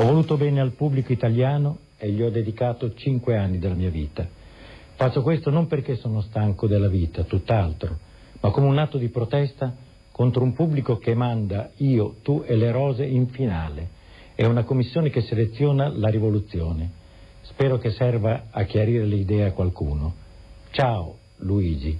Ho voluto bene al pubblico italiano e gli ho dedicato 5 anni della mia vita. Faccio questo non perché sono stanco della vita, tutt'altro, ma come un atto di protesta contro un pubblico che manda io, tu e le rose in finale. È una commissione che seleziona la rivoluzione. Spero che serva a chiarire le idee a qualcuno. Ciao, Luigi.